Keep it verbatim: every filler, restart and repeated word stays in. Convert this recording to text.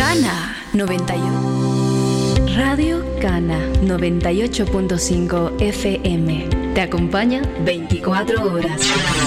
Cana noventa y uno. Radio Cana noventa y ocho punto cinco F M. Te acompaña veinticuatro horas.